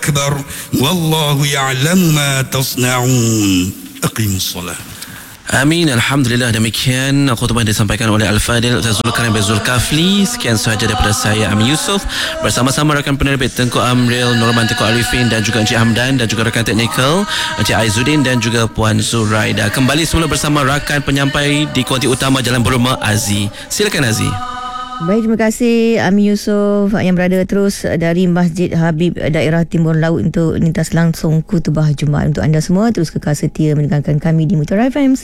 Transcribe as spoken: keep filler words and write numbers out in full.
أكبر والله يعلم ما تصنعون أقيموا الصلاة. Amin. Alhamdulillah, demikian khutbah yang disampaikan oleh Al-Fadil Ustaz Zulkarnain bin Zulkafli. Sekian sahaja daripada saya, Amin Yusof, bersama-sama rakan penerbit Tengku Amril, Norman Tengku Arifin dan juga Encik Hamdan, dan juga rakan teknikal Encik Aizuddin dan juga Puan Zuraida. Kembali semula bersama rakan penyampai di kuanti utama Jalan Burma, Aziz. Silakan Aziz. Baik, terima kasih Amin Yusof yang berada terus dari Masjid Habib daerah Timur Laut untuk lintas langsung khutbah Jumaat. Untuk anda semua terus kekal setia mendengarkan kami di Mutiara F M